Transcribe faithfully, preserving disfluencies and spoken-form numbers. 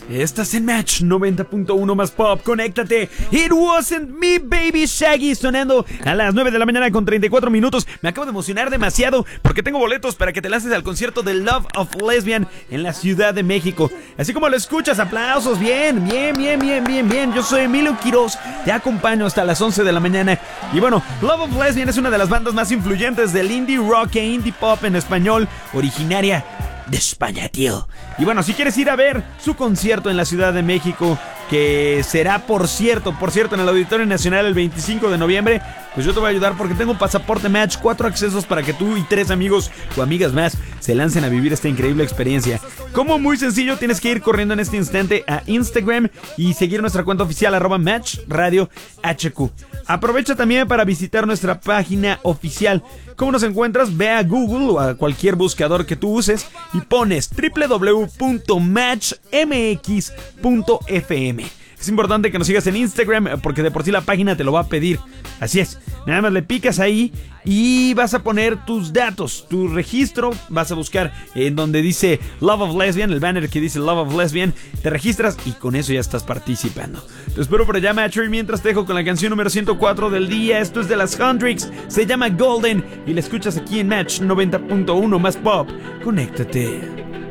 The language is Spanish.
Estás en Match noventa punto uno más pop, conéctate. It Wasn't Me Baby Shaggy sonando a las nueve de la mañana con treinta y cuatro minutos. Me acabo de emocionar demasiado porque tengo boletos para que te lances al concierto de Love of Lesbian en la Ciudad de México. Así como lo escuchas, aplausos, bien, bien, bien, bien, bien, bien. Yo soy Emilio Quiroz, te acompaño hasta las once de la mañana. Y bueno, Love of Lesbian es una de las bandas más influyentes del indie rock e indie pop en español, originaria de España, tío. Y bueno, si quieres ir a ver su concierto en la Ciudad de México, que será, por cierto, por cierto, en el Auditorio Nacional el veinticinco de noviembre, pues yo te voy a ayudar porque tengo un pasaporte Match, cuatro accesos para que tú y tres amigos o amigas más se lancen a vivir esta increíble experiencia. Como muy sencillo, tienes que ir corriendo en este instante a Instagram y seguir nuestra cuenta oficial arroba Match Radio H Q. Aprovecha también para visitar nuestra página oficial. ¿Cómo nos encuentras? Ve a Google o a cualquier buscador que tú uses y pones doble u doble u doble u punto match m x punto f m. Es importante que nos sigas en Instagram porque de por sí la página te lo va a pedir. Así es, nada más le picas ahí y vas a poner tus datos, tu registro, vas a buscar en donde dice Love of Lesbian, el banner que dice Love of Lesbian, te registras y con eso ya estás participando. Te espero por allá, Matcher, y mientras te dejo con la canción número ciento cuatro del día. Esto es de las Hendrix, se llama Golden y la escuchas aquí en Match noventa punto uno más pop. Conéctate.